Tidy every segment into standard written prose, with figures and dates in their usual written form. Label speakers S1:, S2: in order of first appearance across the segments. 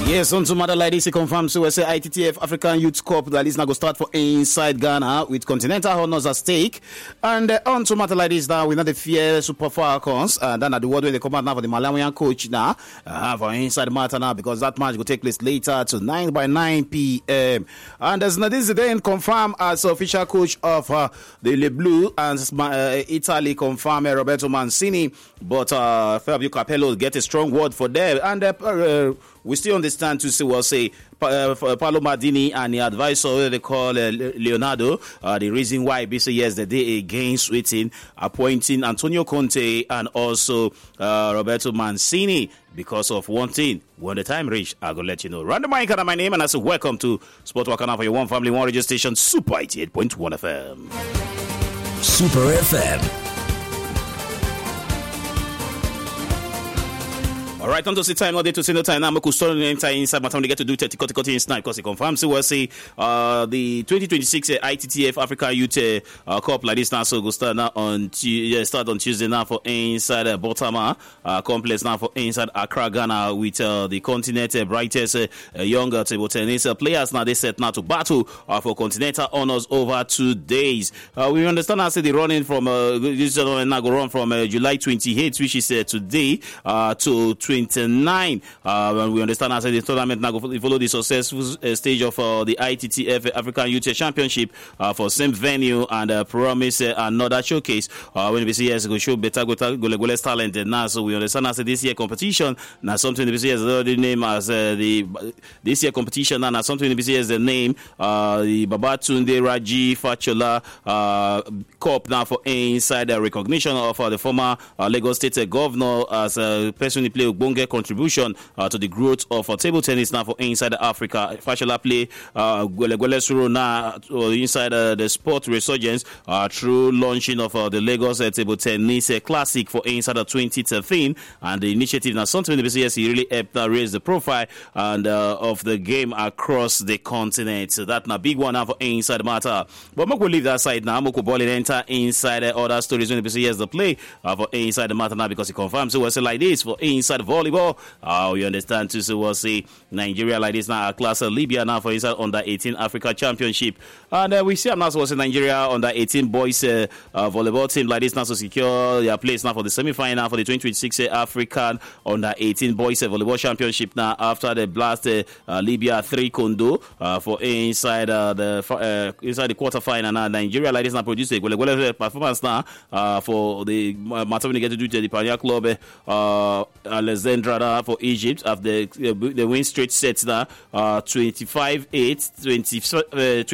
S1: Yes, on to matter like this, it confirms so say ITTF African Youth Cup that is now going to start for inside Ghana with continental honors at stake. And on to matter like this now, we know the fear Super Falcons. And then at the word where they come out now for the Malawian coach now for inside matter now because that match will take place later tonight by 9 p.m. And as this is then confirmed as official coach of the Le Blue and Italy confirmed Roberto Mancini, but Fabio Capello get a strong word for them. And we still understand to say Paolo Maldini and the advisor they call Leonardo. The reason why BC yesterday against switching, appointing Antonio Conte and also Roberto Mancini because of one thing. When the time reach, I'll go let you know. Random mic and my name, and I say welcome to Sport Wakana for your one family, one radio station, Super 88.1 FM.
S2: Super FM.
S1: All right, on to see time, not day to see no time. Now, I'm going to enter inside my time to get to do 30 in snap because it confirms to say the 2026 ITTF Africa Youth Cup like this now. So go start now on Tuesday now for inside Botama complex now for inside Accra, Ghana with the continent brightest younger table tennis players. Now they set now to battle for continental honors over 2 days. We understand I say the running from this gentleman now go run from July 28th, which is today to 29. And we understand as the tournament now follow the successful stage of the ITTF African Youth Championship for same venue and promise another showcase when we see yes go show better goal talent now. So we understand as this year competition now something we see as the name as this year competition and something we see as the name the Babatunde Raji Fachola Cup now for inside the recognition of the former Lagos State governor as a person who play Bonge contribution to the growth of table tennis now for inside Africa. Fashola play Gwele Suro now inside the sport resurgence through launching of the Lagos table tennis classic for inside 2013, and the initiative now something the BCS really helped raise the profile and of the game across the continent. So that now big one now for inside matter. But we leave that side now. Moko ball enter inside other stories when the BCS the play for inside the matter now because it confirms so was like this for inside volleyball. We understand too. So we'll see Nigeria like this now. Class Libya now for inside under 18 Africa Championship, and we see now so also Nigeria under 18 boys volleyball team like this now to secure their place now for the semi-final for the 2026 African under 18 boys volleyball championship now after the blast Libya 3 Kondo for inside inside the quarterfinal. Now Nigeria like this now produce a performance now for the matter when they get to do to the Pioneer Club Alexandra for Egypt after the win straight sets now 25-8, 25-8,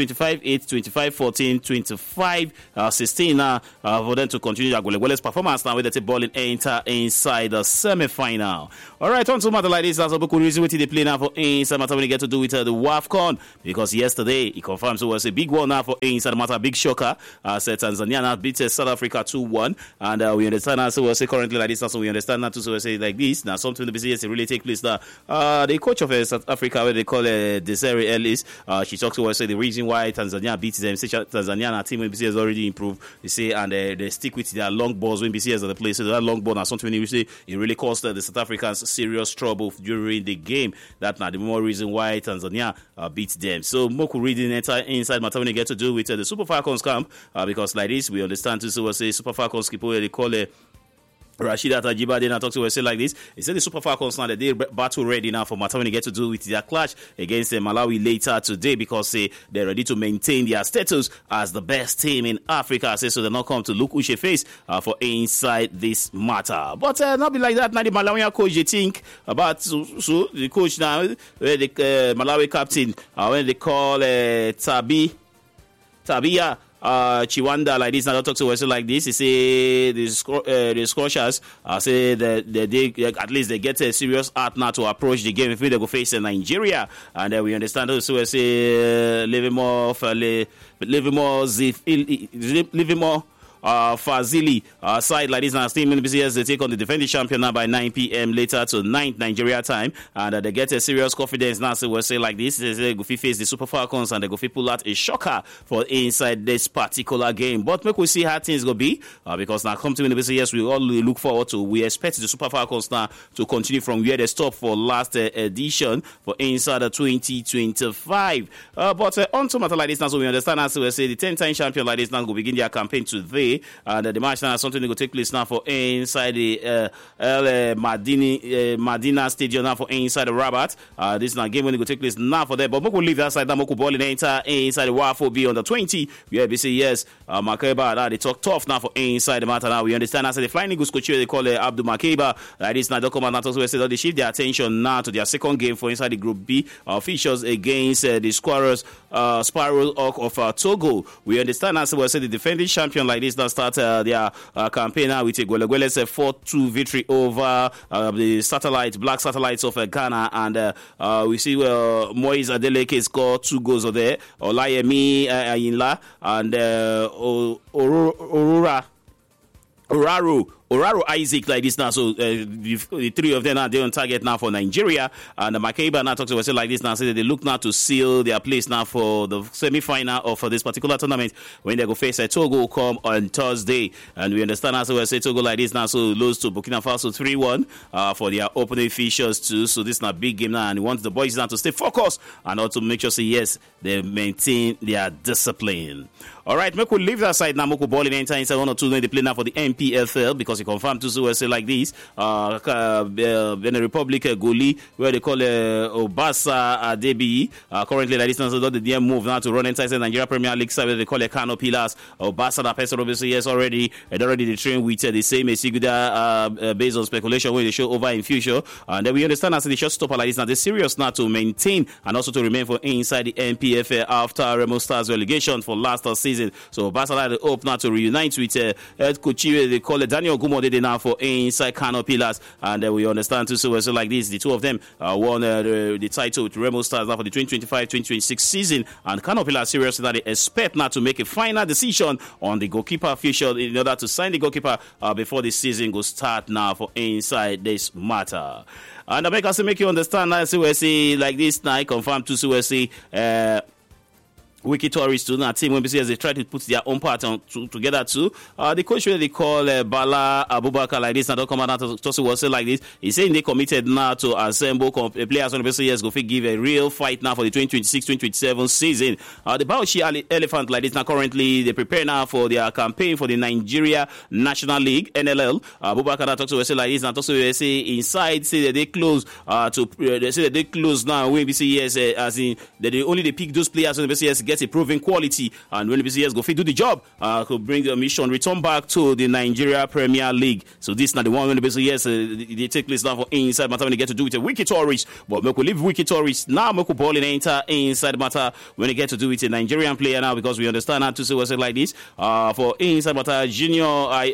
S1: 25-14, 25-16 for them to continue their goalless performance now with the ball in enter inside the semi-final. Alright, on to matter like this, that's a book reason what they play now for inside matter when they get to do with the WAFCON because yesterday it confirms it was a big one now for inside matter, big shocker. Said Tanzania now beat South Africa 2-1, and we understand now so we say currently like this, so we understand now to so we say like this now something the business really take place now. The coach of South Africa, where they call Desiree Ellis, she talks to us say the reason why Tanzania beat them. Say Tanzania and our team when BC has already improved. They say and they stick with their long balls when BC has the play. So that long ball now something you say it really caused the South Africans serious trouble during the game. That now the more reason why Tanzania beat them. So Moku reading inside matter when they get to do with the Super Falcons camp because like this we understand to say Super Falcons people they call it. Rashida Tajiba then talk to us say like this. He said the Super Falcons now they battle ready now for matter when they get to do with their clash against Malawi later today because they're ready to maintain their status as the best team in Africa. So they're not come to look Uche face for inside this matter. But not be like that. Now the Malawian coach they think about so the coach now the Malawi captain when they call Tabia Chiwanda like this, now talk to us like this. He say the Scotias say that they at least they get a serious art now to approach the game if they go face Nigeria, and we understand also we say Livermore Fazili side like this now. Still BCS they take on the defending champion now by 9 p.m. later to 9 Nigeria time, and they get a serious confidence now. So we'll say like this: they go face the Super Falcons and they go pull out a shocker for inside this particular game. But make we see how things go be because now come to BCS we all look forward to. We expect the Super Falcons now to continue from where they stopped for last edition for inside the 2025. But on to matter like this now, so we understand as we say the 10-time champion like this now will begin their campaign today, and the match now something will take place now for inside the Madina Stadium now for inside the Rabat. This is now game when it will take place now for them. But we will leave that side now. We will ball in enter inside the WAFO B on the 20. We say yes, Makeba they talk tough now for inside the matter now. We understand as the Flying Eagles coach they call Abdul Makeba. This now don't come out also say that they shift their attention now to their second game for inside the Group B features against the Squirrels Spiral Oak of Togo. We understand as we say the defending champion like this now start their campaign now with a Gwele's 4-2 victory over the Black Satellites of Ghana, and we see Moise Adeleke scored 2 goals of there. Olayemi Ayinla and Oraro Isaac like this now, so the 3 of them are there on target now for Nigeria, and Makeba now talks about it like this now, say that they look now to seal their place now for the semi-final of this particular tournament when they go face Togo come on Thursday, and we understand as well say Togo like this now, so lose to Burkina Faso 3-1 for their opening features too, so this is a big game now, and we want the boys now to stay focused and also make sure say yes they maintain their discipline. All right, make we leave that side now. Make we ball in enter inside 1 or 2. They play now for the MPFL because he confirmed to say like this. Benin Republic Goli, where they call Obasa Adebi. Currently, like this now, so the move now to run inside the Nigeria Premier League side. Where they call Kano Pillars. Obasa, that person obviously yes already they train with the same Esiguda based on speculation when they show over in future. And then we understand as the shot stopper like this now. They're serious now to maintain and also to remain for inside the MPFL after Remo Stars relegation for last season. So Barcelona hope now to reunite with head coach they call Daniel Gumode now for inside Kano Pillars, and we understand too. So like this, the 2 of them won the title with Remo Stars now for the 2025-2026 season, and Kano Pillars seriously that they expect now to make a final decision on the goalkeeper official in order to sign the goalkeeper before the season goes start now for inside this matter. And I make you understand now. CWC like this now confirmed to CWC. Wiki Tourist to that team when as they try to put their own part together too. The coach they call Bala Abubakar like this and don't come out to was say like this. He's saying they committed now to assemble players on the BCS go give a real fight now for the 2026-2027 season. The Bauchi Elephant like this now currently they prepare now for their campaign for the Nigeria National League NLL. Abubakar talks to say like this and talks to say inside say that they close they say that they close now when BCS as in that they only pick those players on the BCS get a proven quality, and when the BCS go fit do the job, could bring the mission return back to the Nigeria Premier League. So this is not the one when the BCS they take place now for inside matter when they get to do with a Wiki Tourist, but we could leave Wiki Tourist now. We could ball in enter inside matter when they get to do with a Nigerian player now, because we understand how to say what's it like this for inside matter Junior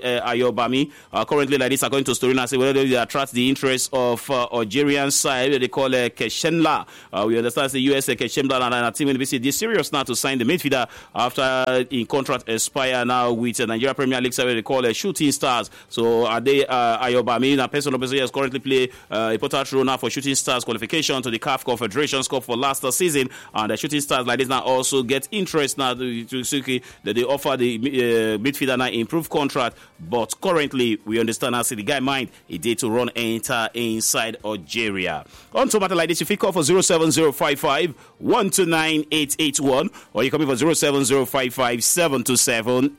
S1: Ayobami currently like this according to story now say whether they attract the interest of Algerian side they call Keshemla. We understand the US Keshemla and a team in the BCS is serious now to sign the midfielder after in contract expire now with Nigeria Premier League side they call Shooting Stars. So are they Ayobami a person obviously has currently played a important role now for Shooting Stars qualification to the CAF Confederation Cup for last season, and the Shooting Stars like this now also get interest now to Suki that they offer the midfielder now improved contract, but currently we understand now see the guy mind he did to run enter inside Algeria. On to matter like this, if you call for 07055 129 881 or you come in for 07055 727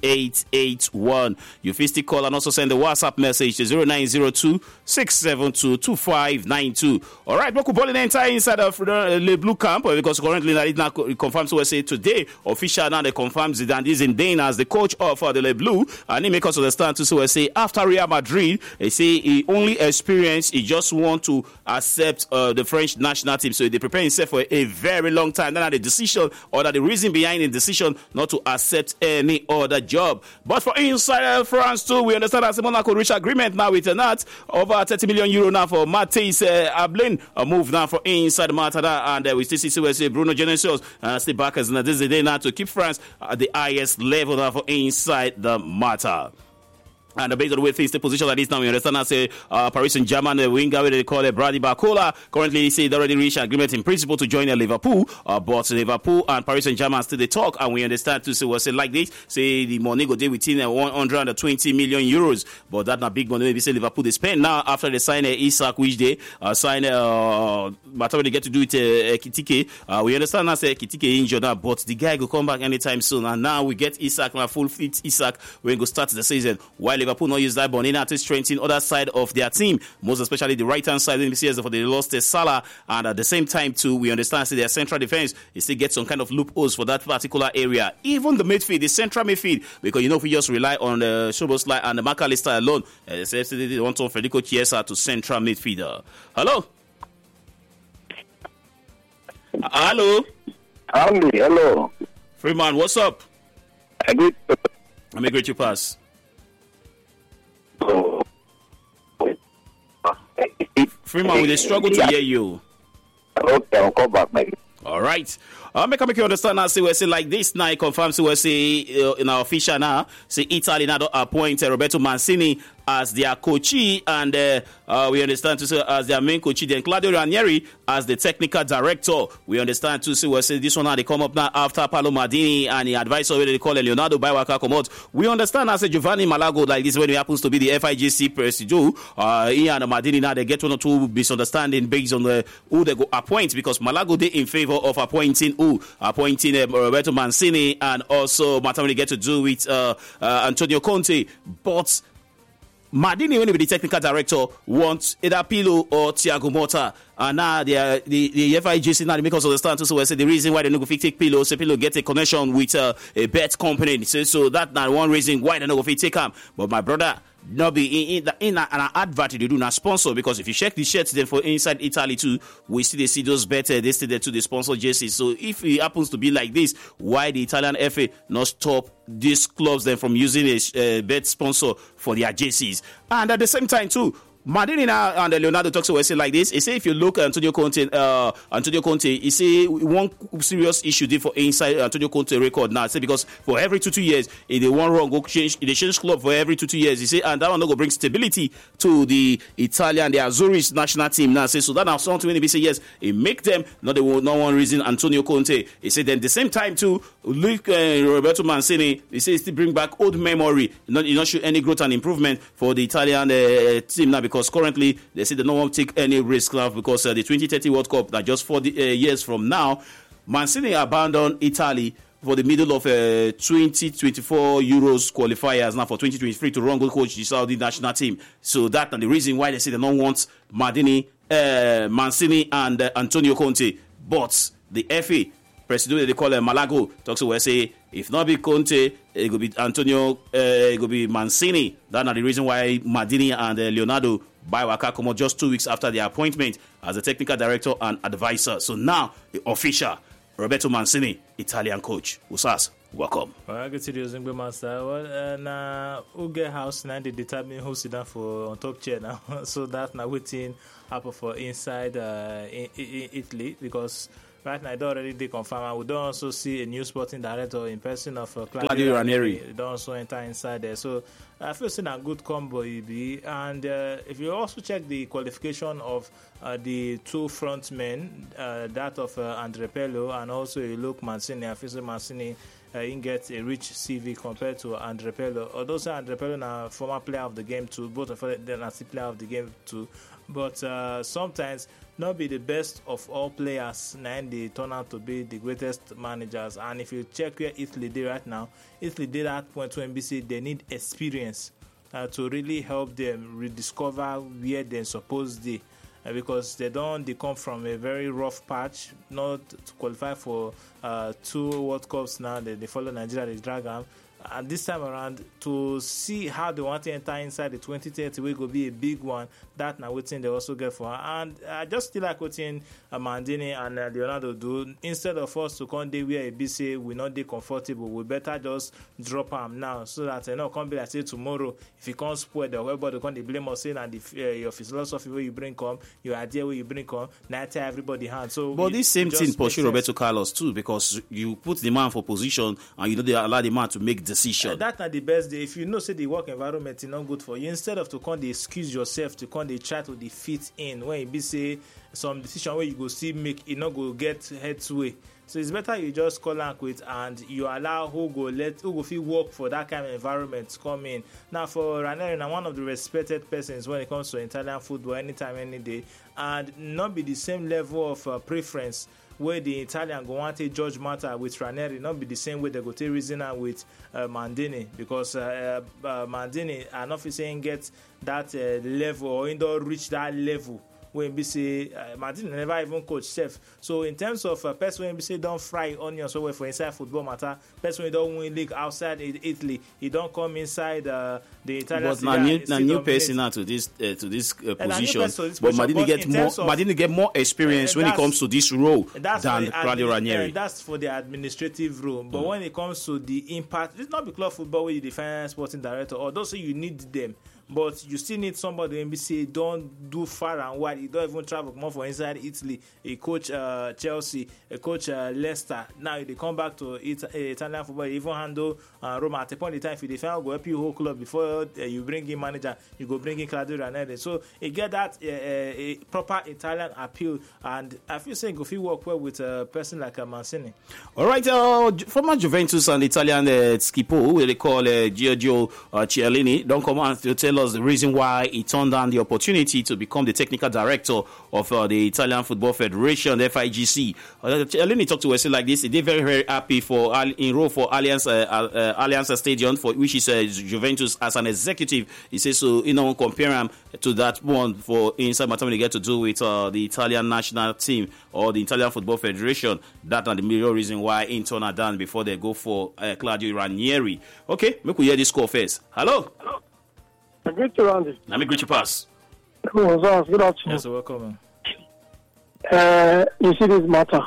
S1: 881. You still call and also send the WhatsApp message to 0902 672 2592. All right, we're balling entire inside of the Blue Camp because currently it now confirms to say today official now they confirm Zidane is in Dane as the coach of the Le Blue, and he make us understand to say after Real Madrid they say he only experienced he just want to accept the French national team, so they prepare himself for a very long time. Then the decision or that the reason behind the decision not to accept any other job. But for inside France too, we understand that Monaco reached agreement now with Nantes over 30 million euro now for Matthijs Ablin. A move now for inside Matada, and we still see Bruno Genesio stay back as this is the day now to keep France at the highest level now for inside the matter. And based on the way things the position like this now, we understand that Paris Saint-Germain, the winger, where they call it Brady Barcola, currently they say they already reached agreement in principle to join Liverpool, but Liverpool and Paris Saint-Germain still they talk, and we understand to say what's it like this, say the money go there within 120 million euros, but that's not big money. Maybe say Liverpool they spend now after they sign Isak, which they sign whatever they get to do with Kitike. We understand now say Kitike injured now, but the guy will come back anytime soon, and now we get Isak now full fit Isak when we go start the season. While Liverpool not use that money now to strengthen other side of their team, most especially the right hand side. For they lost Salah, and at the same time too, we understand their central defense is still get some kind of loopholes for that particular area. Even the midfield, the central midfield, because if we just rely on the Szoboszlai and the McAllister alone, they want to Federico Chiesa to central midfielder. Hello. Hello.
S2: Andy, hello.
S1: Freeman, what's up?
S2: I
S1: may greet you pass. Freeman, we struggle to hear you.
S2: Okay, I'll come back, mate.
S1: All right. Make you understand now, say we say like this now, it confirms we say in our official now, say Italy now appoint Roberto Mancini as their coachee, and we understand to say as their main coachee, then Claudio Ranieri as the technical director. We understand to say we say this one now they come up now after Paolo Maldini and the advisor where they call Leonardo Baiwaka come out. We understand as Giovanni Malago like this when he happens to be the FIGC president. He and Maldini now they get one or two misunderstanding based on who they go appoint, because Malago they in favor of appointing Roberto Mancini, and also Matamani get to do with Antonio Conte, but Maldini, when he be the technical director, wants either Pirlo or Thiago Motta. And now the FIGC now they make us understand too. So I say the reason why they don't go take Pirlo, so Pirlo get a connection with a bet company. So that now one reason why they don't go take him. But my brother, not be in an advert they do not sponsor, because if you check the shirts then for inside Italy too, we still they see those better they still there to the sponsor jerseys. So if it happens to be like this, why the Italian FA not stop these clubs then from using a bet sponsor for their jerseys? And at the same time too, Maldini and Leonardo talks about it like this. He say if you look at Antonio Conte, he say one serious issue there for inside Antonio Conte record now. Say because for every 2 years, if they want wrong, go change. They change club for every 2 years. He say and that one not go bring stability to the Italian, the Azzurri national team now. Say so that now something when they say yes, it make them not one reason Antonio Conte. He said then the same time too, look Roberto Mancini. He says to bring back old memory. He not show any growth and improvement for the Italian team now, because currently they say they don't want to take any risk now, because the 2030 World Cup that just 4 years from now, Mancini abandoned Italy for the middle of 2024 Euros qualifiers now for 2023 to run good coach the Saudi national team. So that and the reason why they say they don't want Mancini and Antonio Conte. But the FA president they call Malago talks about say if not be Conte, it could be Antonio, it could be Mancini. That's not the reason why Maldini and Leonardo Baiwaka come out just 2 weeks after their appointment as a technical director and advisor. So now the official Roberto Mancini, Italian coach. Usas, welcome.
S3: Well, good to you, Zingbe Master. Well, now Uge House now they determine who sit down for on top chair now. So that's now waiting happen for inside in Italy, because right now, I don't already confirm. And we don't also see a new sporting director in person of Claudio Ranieri. They don't also enter inside there. So I feel it's a good combo, EB. And if you also check the qualification of the two front men, that of Andre Pirlo and also you look Mancini, I feel Mancini he gets a rich CV compared to Andre Pirlo. Although Andre Pirlo is former player of the game too, both of them are player of the game too. But sometimes not be the best of all players, and they turn out to be the greatest managers. And if you check where Italy did right now, Italy did at point when NBC they need experience to really help them rediscover where they're supposed to be. Because they come from a very rough patch, not to qualify for 2 World Cups now. They follow Nigeria, they drag them. And this time around, to see how they want to enter inside the 2030, will go be a big one. That now waiting they also get for. And I just still like waiting Mandini and Leonardo do. Instead of us to come day where a say we not day comfortable, we better just drop him now so that can't be like say tomorrow if you can't spoil the everybody can't blame us saying and your philosophy where you bring come, your idea where you bring come, now tell everybody hand. So
S1: but this same thing pursue Roberto Carlos too, because you put the man for position and you know they allow the man to make decision.
S3: That's not the best day. If you know say the work environment is not good for you, instead of to come they excuse yourself to come they try to defeat in when you be say some decision where you go see make it not go get headway. So it's better you just call and quit and you allow who go feel work for that kind of environment to come in. Now for Ranieri, now one of the respected persons when it comes to Italian football anytime, any day, and not be the same level of preference where the Italian go want to judge matter with Ranieri, not be the same way they go to reason with Mandini, because Mandini and not saying get that level or don't reach that level when we say Mandini never even coach self. So in terms of person when we say don't fry onions over for inside football matter, person when don't win league outside Italy, he don't come inside the Italian.
S1: But now new person now to this position. But Mandini get more experience when it comes to this role than Claudio Ranieri.
S3: That's for the administrative role. But when it comes to the impact, it's not the club football where you define sporting director, or those you need them. But you still need somebody in NBC. Don't do far and wide. You don't even travel more for inside Italy. A coach Chelsea, a coach Leicester. Now they come back to Italian football. You even handle Roma at a point in time. If you defend, go help you whole club before you bring in manager. You go bring in Claudio Ranieri. So you get that a proper Italian appeal. And I feel saying if you work well with a person like Mancini.
S1: All right, former Juventus and Italian skipper, who they call Giorgio Chiellini, don't come on to tell us the reason why he turned down the opportunity to become the technical director of the Italian Football Federation, the FIGC. Chiellini talked to us like this. He did very, very happy for enroll for Allianz Stadium, for which is Juventus as an executive. He says so. Compare him to that one for inside matter when they get to do with the Italian national team or the Italian Football Federation. That and the real reason why he turned down before they go for Claudio Ranieri. Okay, make we hear this call first. Hello.
S4: I greet you, Randy.
S1: Let me greet you, pass.
S4: Good afternoon.
S3: Yes, welcome.
S4: You see this matter.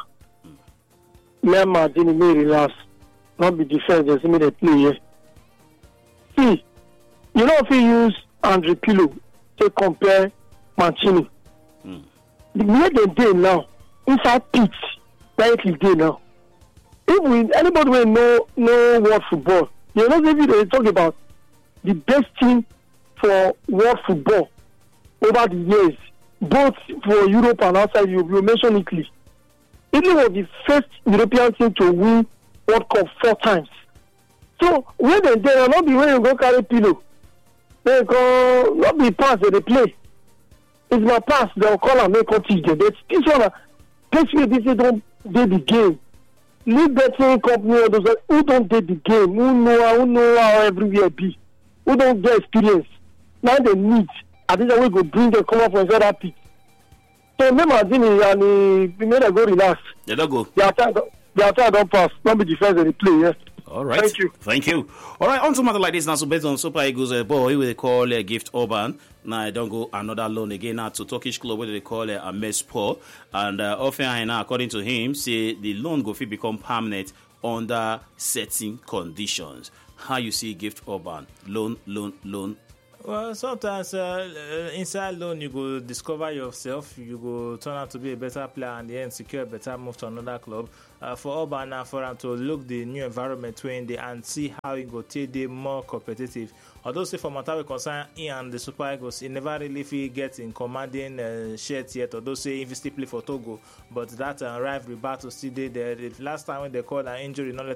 S4: Let Martini may relax. Not be defense, just me the play here. See, you know if you use Andre Pirlo to compare Mancini. The way they do now, inside pitch, where it is there now. If anybody will know what football, you know if they talk about the best team for world football over the years, both for Europe and outside Europe. You mentioned Italy. Italy was the first European team to win World Cup 4 times. So when they will not be when you go carry Pirlo, they go not be pass that they play. It's not pass, they'll call and make up teach them. This one, this way they don't do the game. Leave betting company or those who don't do the game, who know how everywhere be, who don't get experience. Now they need, at this way go bring them come up from inside that pit. So remember and he made a go relax.
S1: They don't go.
S4: The attack don't pass. Don't be defense of the play, yeah.
S1: All right. Thank you. All right, on to matter like this now. So based on Super Eagles boy, we call Gift Orban. Now I don't go another loan again now to Turkish club where they call Amespor. And often according to him, say the loan go fit become permanent under certain conditions. How you see Gift Orban? Loan.
S3: Well, sometimes inside loan you go discover yourself, you go turn out to be a better player and then secure a better move to another club. For Urban and for him to look the new environment when they and see how he go take them more competitive. Although say for matter we concern he and the Super Eagles, he never really feel get in commanding shirt yet. Although say if he still play for Togo, but that rivalry battle still there. The last time when they called an injury, not let